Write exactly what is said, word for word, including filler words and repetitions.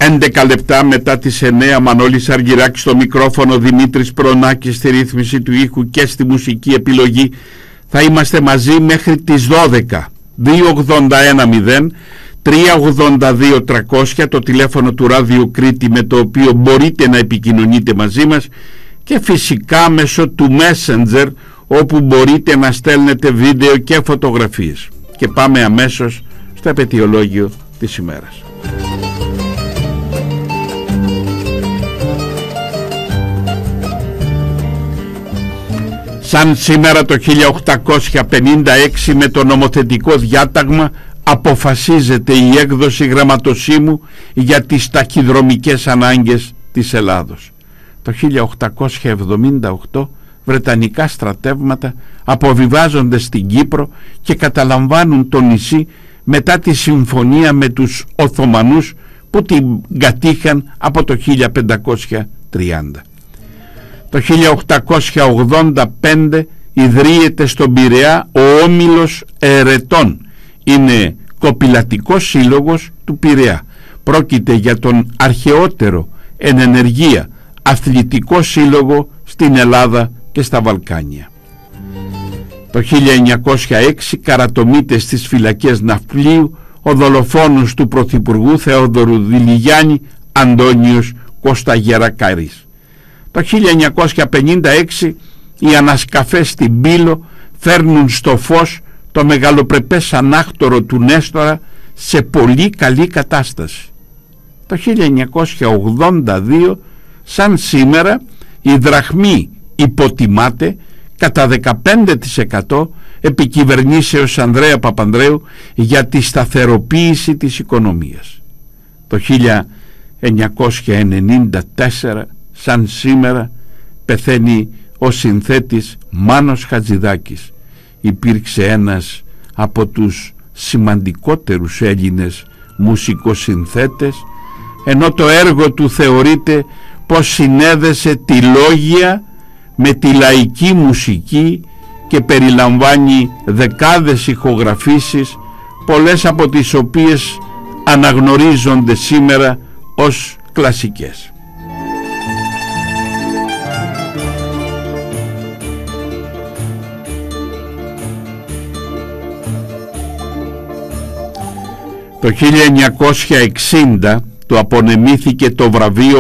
έντεκα λεπτά μετά τις εννέα, Μανώλης Αργυράκης στο μικρόφωνο, Δημήτρης Προνάκης στη ρύθμιση του ήχου και στη μουσική επιλογή. Θα είμαστε μαζί μέχρι τις δώδεκα. δύο ογδόντα ένα μηδέν τρία ογδόντα δύο τριακόσια το τηλέφωνο του Ράδιο Κρήτη, με το οποίο μπορείτε να επικοινωνείτε μαζί μας, και φυσικά μέσω του Messenger, όπου μπορείτε να στέλνετε βίντεο και φωτογραφίες. Και πάμε αμέσως στο επετειολόγιο της ημέρας. Σαν σήμερα το χίλια οκτακόσια πενήντα έξι, με το νομοθετικό διάταγμα, αποφασίζεται η έκδοση γραμματοσύμου για τις ταχυδρομικές ανάγκες της Ελλάδος. Το χίλια οκτακόσια εβδομήντα οκτώ βρετανικά στρατεύματα αποβιβάζονται στην Κύπρο και καταλαμβάνουν το νησί μετά τη συμφωνία με τους Οθωμανούς που την κατήχαν από το χίλια πεντακόσια τριάντα. Το χίλια οκτακόσια ογδόντα πέντε ιδρύεται στον Πειραιά ο Όμιλος Ερετών. Είναι κοπηλατικός σύλλογος του Πειραιά. Πρόκειται για τον αρχαιότερο εν ενεργεία αθλητικό σύλλογο στην Ελλάδα και στα Βαλκάνια. Το χίλια εννιακόσια έξι καρατομείται στις φυλακές Ναυπλίου ο δολοφόνος του Πρωθυπουργού Θεόδωρου Δηλιγιάννη, Αντώνιος Κωσταγερακάρης. Το χίλια εννιακόσια πενήντα έξι οι ανασκαφές στην Πύλο φέρνουν στο φως το μεγαλοπρεπές ανάκτορο του Νέστορα σε πολύ καλή κατάσταση. Το χίλια εννιακόσια ογδόντα δύο, σαν σήμερα, η δραχμή υποτιμάται κατά δεκαπέντε τοις εκατό επί κυβερνήσεως Ανδρέα Παπανδρέου για τη σταθεροποίηση της οικονομίας. Το χίλια εννιακόσια ενενήντα τέσσερα, σαν σήμερα, πεθαίνει ο συνθέτης Μάνος Χατζηδάκης. Υπήρξε ένας από τους σημαντικότερους Έλληνες μουσικοσυνθέτες, ενώ το έργο του θεωρείται πως συνέδεσε τη λόγια με τη λαϊκή μουσική και περιλαμβάνει δεκάδες ηχογραφήσεις, πολλές από τις οποίες αναγνωρίζονται σήμερα ως κλασικές. Το χίλια εννιακόσια εξήντα του απονεμήθηκε το βραβείο